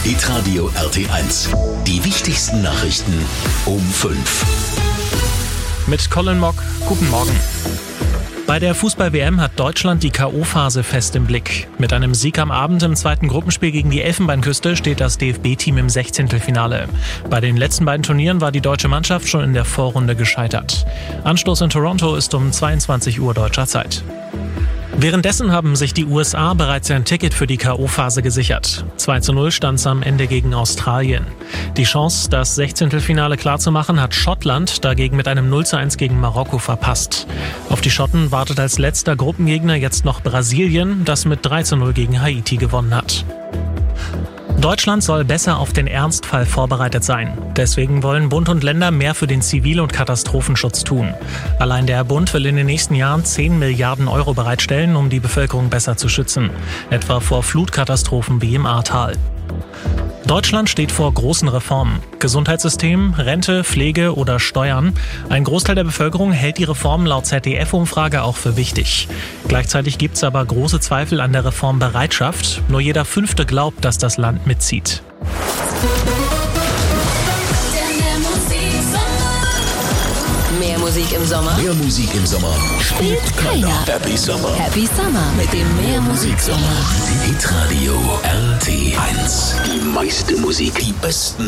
Hitradio RT1. Die wichtigsten Nachrichten um 5. Mit Colin Mock, guten Morgen. Bei der Fußball-WM hat Deutschland die K.O.-Phase fest im Blick. Mit einem Sieg am Abend im zweiten Gruppenspiel gegen die Elfenbeinküste steht das DFB-Team im 16. Bei den letzten beiden Turnieren war die deutsche Mannschaft schon in der Vorrunde gescheitert. Anstoß in Toronto ist um 22 Uhr deutscher Zeit. Währenddessen haben sich die USA bereits ein Ticket für die K.O.-Phase gesichert. 2:0 stand es am Ende gegen Australien. Die Chance, das 16. klarzumachen, hat Schottland dagegen mit einem 0:1 gegen Marokko verpasst. Auf die Schotten wartet als letzter Gruppengegner jetzt noch Brasilien, das mit 3:0 gegen Haiti gewonnen hat. Deutschland soll besser auf den Ernstfall vorbereitet sein. Deswegen wollen Bund und Länder mehr für den Zivil- und Katastrophenschutz tun. Allein der Bund will in den nächsten Jahren 10 Milliarden Euro bereitstellen, um die Bevölkerung besser zu schützen. Etwa vor Flutkatastrophen wie im Ahrtal. Deutschland steht vor großen Reformen. Gesundheitssystem, Rente, Pflege oder Steuern. Ein Großteil der Bevölkerung hält die Reformen laut ZDF-Umfrage auch für wichtig. Gleichzeitig gibt es aber große Zweifel an der Reformbereitschaft. Nur jeder Fünfte glaubt, dass das Land mitzieht. Mehr Musik im Sommer. Mehr Musik im Sommer Spielt keiner. Happy Summer. Happy Summer mit dem Mehr Musik Sommer. Hitradio RT1. Die meiste Musik, die besten